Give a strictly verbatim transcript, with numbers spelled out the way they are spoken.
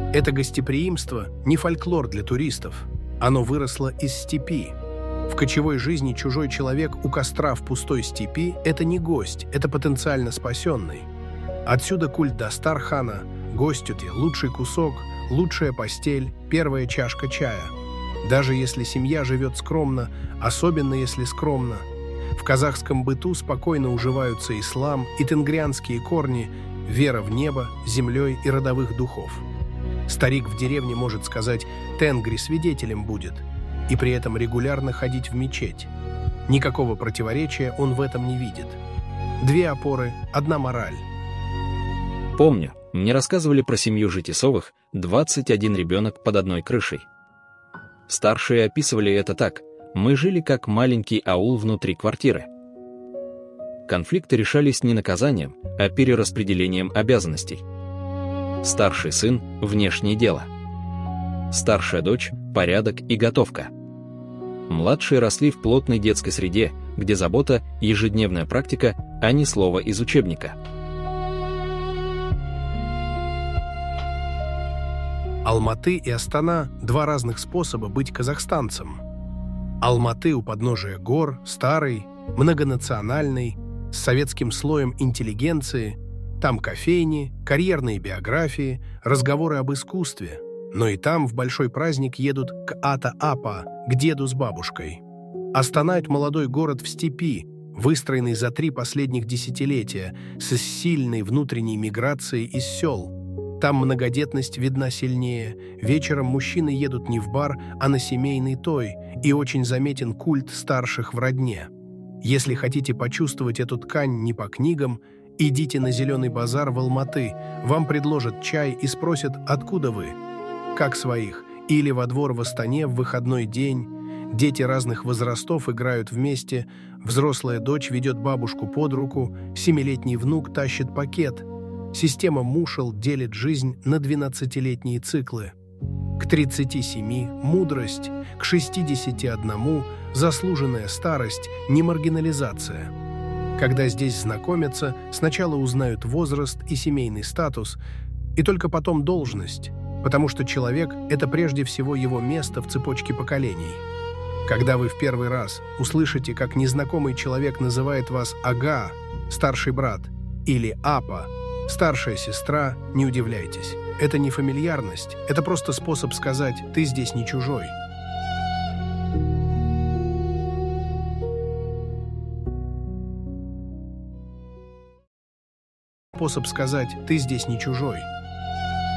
Это гостеприимство не фольклор для туристов. Оно выросло из степи. В кочевой жизни чужой человек у костра в пустой степи – это не гость, это потенциально спасенный. Отсюда культ Дастархана, гостюти, лучший кусок, лучшая постель, первая чашка чая. Даже если семья живет скромно, особенно если скромно. В казахском быту спокойно уживаются ислам и тенгрианские корни, вера в небо, землей и родовых духов. Старик в деревне может сказать «Тенгри свидетелем будет» и при этом регулярно ходить в мечеть. Никакого противоречия он в этом не видит. Две опоры, одна мораль. Помню, мне рассказывали про семью Житисовых, двадцать один ребенок под одной крышей. Старшие описывали это так: мы жили как маленький аул внутри квартиры. Конфликты решались не наказанием, а перераспределением обязанностей. Старший сын – внешнее дело. Старшая дочь – порядок и готовка. Младшие росли в плотной детской среде, где забота – ежедневная практика, а не слово из учебника. Алматы и Астана – два разных способа быть казахстанцем. Алматы у подножия гор, старый, многонациональный, с советским слоем интеллигенции. Там кофейни, карьерные биографии, разговоры об искусстве. Но и там в большой праздник едут к Ата-Апа, к деду с бабушкой. Астана – это молодой город в степи, выстроенный за три последних десятилетия, с сильной внутренней миграцией из сел. Там многодетность видна сильнее, вечером мужчины едут не в бар, а на семейный той, и очень заметен культ старших в родне. Если хотите почувствовать эту ткань не по книгам, идите на Зеленый базар в Алматы, вам предложат чай и спросят, откуда вы, как своих, или во двор в Астане в выходной день. Дети разных возрастов играют вместе, взрослая дочь ведет бабушку под руку, семилетний внук тащит пакет. Система мушел делит жизнь на двенадцатилетние циклы. К тридцати семи – мудрость, к шестидесяти одному – заслуженная старость, не маргинализация. Когда здесь знакомятся, сначала узнают возраст и семейный статус, и только потом должность, потому что человек – это прежде всего его место в цепочке поколений. Когда вы в первый раз услышите, как незнакомый человек называет вас «ага», старший брат, или «апа», старшая сестра, не удивляйтесь. Это не фамильярность, это просто способ сказать «ты здесь не чужой». Способ сказать «ты здесь не чужой».